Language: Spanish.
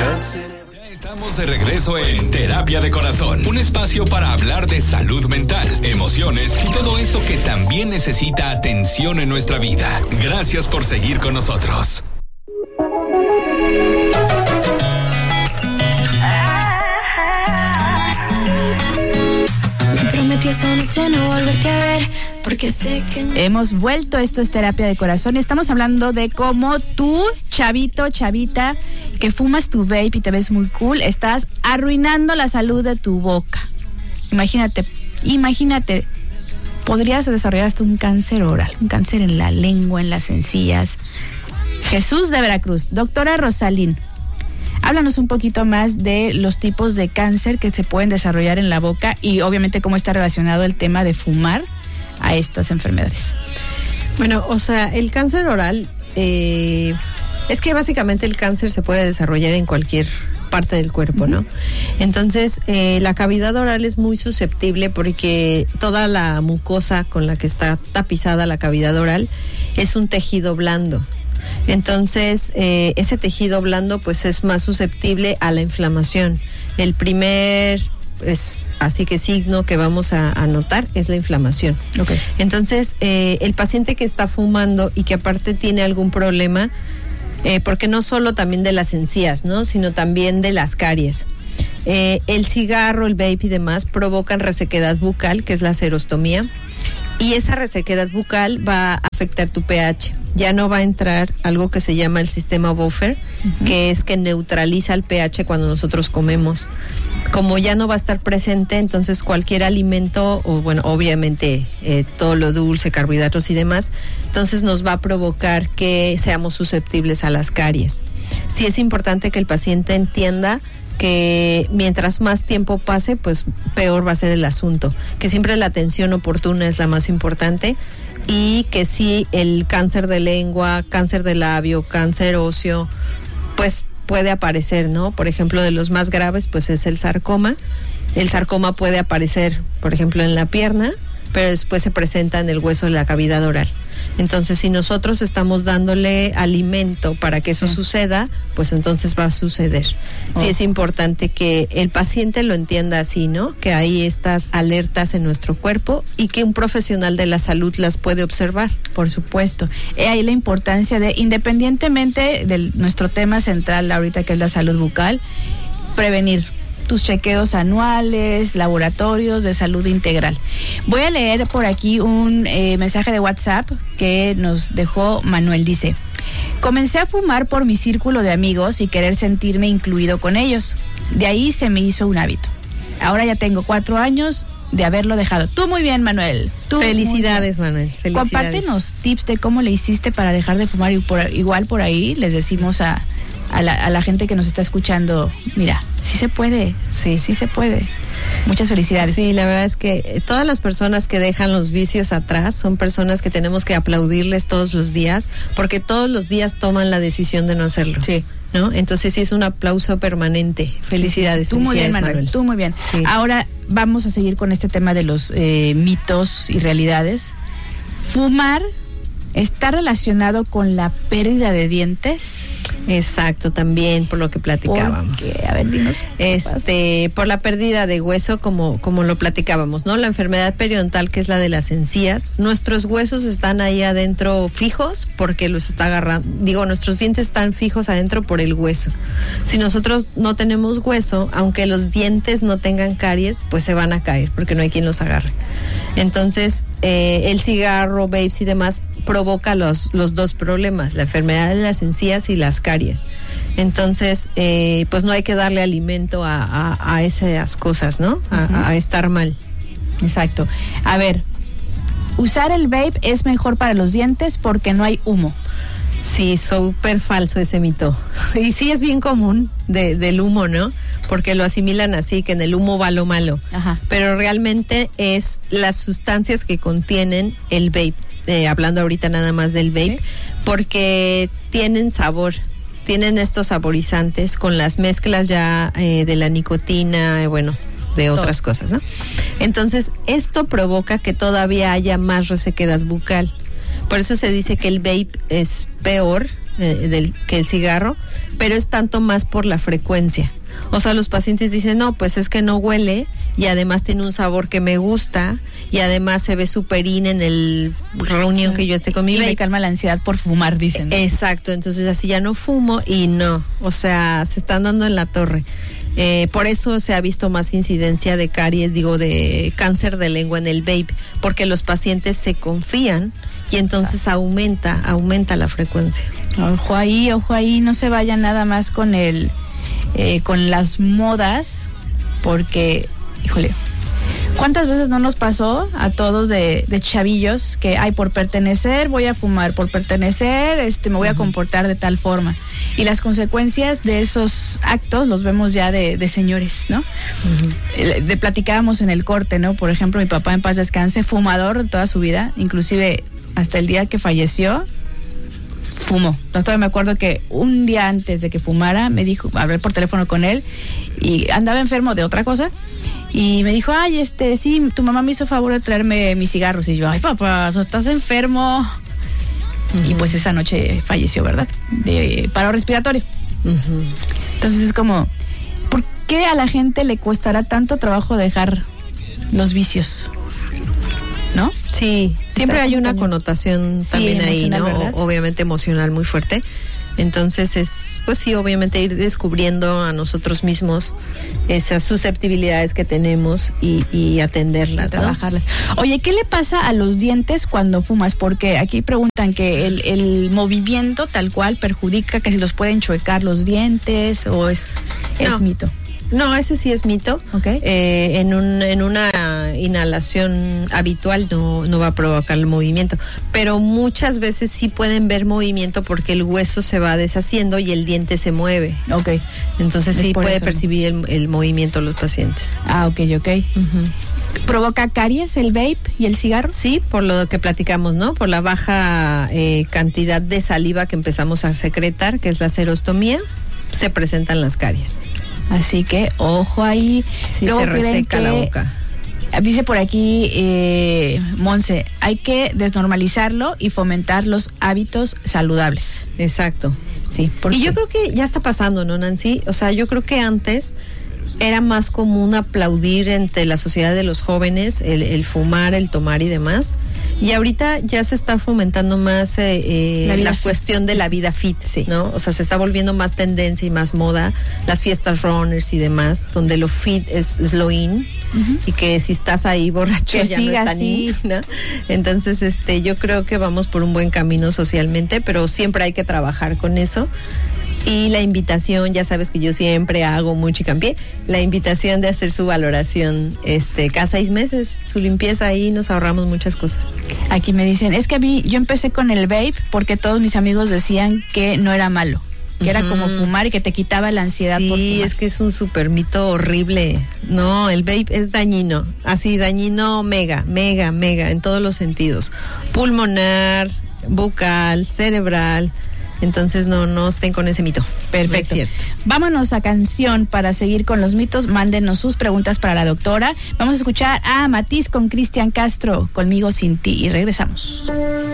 Estamos de regreso en Terapia de Corazón, un espacio para hablar de salud mental, emociones y todo eso que también necesita atención en nuestra vida. Gracias por seguir con nosotros. Me prometí esta noche no volverte a ver, porque sé que no... Hemos vuelto, esto es Terapia de Corazón y estamos hablando de cómo tú, chavito, chavita, que fumas tu vape y te ves muy cool, estás arruinando la salud de tu boca. Imagínate, podrías desarrollar hasta un cáncer oral, un cáncer en la lengua, en las encías. Jesús de Veracruz, doctora Rosalín, háblanos un poquito más de los tipos de cáncer que se pueden desarrollar en la boca y obviamente cómo está relacionado el tema de fumar a estas enfermedades. Bueno, o sea, el cáncer oral, es que básicamente el cáncer se puede desarrollar en cualquier parte del cuerpo, ¿no? Entonces, la cavidad oral es muy susceptible porque toda la mucosa con la que está tapizada la cavidad oral es un tejido blando. Entonces, ese tejido blando pues es más susceptible a la inflamación. El primer así que signo que vamos a notar es la inflamación. Okay. Entonces, el paciente que está fumando y que aparte tiene algún problema, porque no solo también de las encías, ¿no? Sino también de las caries. El cigarro, el vape y demás provocan resequedad bucal, que es la xerostomía, y esa resequedad bucal va a afectar tu pH. Ya no va a entrar algo que se llama el sistema buffer, que es que neutraliza el pH cuando nosotros comemos. Como ya no va a estar presente, entonces cualquier alimento, o bueno, obviamente todo lo dulce, carbohidratos y demás, entonces nos va a provocar que seamos susceptibles a las caries. Sí es importante que el paciente entienda que mientras más tiempo pase, pues peor va a ser el asunto, que siempre la atención oportuna es la más importante y que sí el cáncer de lengua, cáncer de labio, cáncer óseo, pues puede aparecer, ¿no? Por ejemplo, de los más graves, pues es el sarcoma. El sarcoma puede aparecer, por ejemplo, en la pierna, pero después se presenta en el hueso de la cavidad oral. Entonces, si nosotros estamos dándole alimento para que eso suceda, pues entonces va a suceder. Sí es importante que el paciente lo entienda así, ¿no? Que hay estas alertas en nuestro cuerpo y que un profesional de la salud las puede observar. Por supuesto. Ahí la importancia de, independientemente de nuestro tema central ahorita, que es la salud bucal, prevenir tus chequeos anuales, laboratorios de salud integral. Voy a leer por aquí un mensaje de WhatsApp que nos dejó Manuel. Dice: comencé a fumar por mi círculo de amigos y querer sentirme incluido con ellos. De ahí se me hizo un hábito. Ahora ya tengo 4 años de haberlo dejado. Tú muy bien, Manuel. Felicidades, Manuel. Felicidades. Compártenos tips de cómo le hiciste para dejar de fumar y igual por ahí les decimos a la gente que nos está escuchando, mira, sí se puede, sí se puede. Muchas felicidades. Sí, la verdad es que todas las personas que dejan los vicios atrás son personas que tenemos que aplaudirles todos los días, porque todos los días toman la decisión de no hacerlo. Sí. ¿No? Entonces sí es un aplauso permanente. Felicidades. Tú muy bien, Manuel. Tú muy bien. Sí. Ahora vamos a seguir con este tema de los mitos y realidades. ¿Fumar está relacionado con la pérdida de dientes? Exacto, también por lo que platicábamos. A ver, dinos. Por la pérdida de hueso, como lo platicábamos, ¿no? La enfermedad periodontal, que es la de las encías. Nuestros huesos están ahí adentro fijos porque los está agarrando. Nuestros dientes están fijos adentro por el hueso. Si nosotros no tenemos hueso, aunque los dientes no tengan caries, pues se van a caer porque no hay quien los agarre. Entonces, el cigarro, vapes y demás provoca los dos problemas, la enfermedad de las encías y las caries. Entonces, pues no hay que darle alimento a esas cosas, ¿no? A estar mal. Exacto. A ver, usar el vape es mejor para los dientes porque no hay humo. Sí, súper falso ese mito. Y sí es bien común del humo, ¿no? Porque lo asimilan así, que en el humo va lo malo. Ajá. Pero realmente es las sustancias que contienen el vape. Hablando ahorita nada más del vape, ¿sí? Porque tienen sabor, tienen estos saborizantes con las mezclas ya de la nicotina, de otras cosas, ¿no? Entonces, esto provoca que todavía haya más resequedad bucal. Por eso se dice que el vape es peor que el cigarro, pero es tanto más por la frecuencia. O sea, los pacientes dicen, no, pues es que no huele y además tiene un sabor que me gusta y además se ve súper en el reunión que yo esté con mi vape. Y me calma la ansiedad por fumar, dicen. Exacto, entonces así ya no fumo y no, o sea, se están dando en la torre. Por eso se ha visto más incidencia de caries, de cáncer de lengua en el vape, porque los pacientes se confían y entonces aumenta la frecuencia. Ojo ahí, no se vaya nada más con con las modas, porque, híjole, ¿cuántas veces no nos pasó a todos de chavillos que, por pertenecer voy a fumar, por pertenecer me voy a comportar de tal forma? Y las consecuencias de esos actos los vemos ya de señores, ¿no? Platicábamos en el corte, ¿no? Por ejemplo, mi papá, en paz descanse, fumador toda su vida, inclusive hasta el día que falleció, fumó. Todavía me acuerdo que un día antes de que fumara, me dijo, hablé por teléfono con él y andaba enfermo de otra cosa y me dijo, sí, tu mamá me hizo favor de traerme mis cigarros. Y yo, papá, estás enfermo. Y pues esa noche falleció, ¿verdad? De paro respiratorio. Entonces es como, ¿por qué a la gente le costará tanto trabajo dejar los vicios? ¿No? Sí, siempre hay una connotación también ahí, ¿no? Obviamente emocional muy fuerte. Entonces pues sí, obviamente ir descubriendo a nosotros mismos esas susceptibilidades que tenemos y atenderlas, ¿no? Trabajarlas. Oye, ¿qué le pasa a los dientes cuando fumas? Porque aquí preguntan que el movimiento tal cual perjudica, que si los pueden chuecar los dientes o es mito. No, ese sí es mito. Okay. En una inhalación habitual no va a provocar el movimiento, pero muchas veces sí pueden ver movimiento porque el hueso se va deshaciendo y el diente se mueve. Okay. Entonces sí puede percibir el movimiento los pacientes. Okay. ¿Provoca caries el vape y el cigarro? Sí, por lo que platicamos, ¿no? Por la baja cantidad de saliva que empezamos a secretar, que es la serostomía, se presentan las caries. Así que, ojo ahí. Sí, se reseca la boca. Dice por aquí, Monse, hay que desnormalizarlo y fomentar los hábitos saludables. Exacto. Sí. Y yo creo que ya está pasando, ¿no, Nancy? O sea, yo creo que antes era más común aplaudir entre la sociedad de los jóvenes el fumar, el tomar y demás. Y ahorita ya se está fomentando más la cuestión de la vida fit, sí, ¿no? O sea, se está volviendo más tendencia y más moda, las fiestas runners y demás, donde lo fit es lo in, y que si estás ahí borracho que ya no es tan in, ¿no? Entonces, yo creo que vamos por un buen camino socialmente, pero siempre hay que trabajar con eso. Y la invitación, ya sabes que yo siempre hago mucho hincapié, la invitación de hacer su valoración cada 6 meses, su limpieza, ahí nos ahorramos muchas cosas. Aquí me dicen, es que yo empecé con el vape porque todos mis amigos decían que no era malo, que era como fumar y que te quitaba la ansiedad por fumar. Sí, es que es un super mito horrible. No, el vape es dañino, así dañino mega, en todos los sentidos. Pulmonar, bucal, cerebral. Entonces no estén con ese mito. Perfecto. No es cierto. Vámonos a canción para seguir con los mitos. Mándenos sus preguntas para la doctora. Vamos a escuchar a Matiz con Cristian Castro, Conmigo sin ti, y regresamos.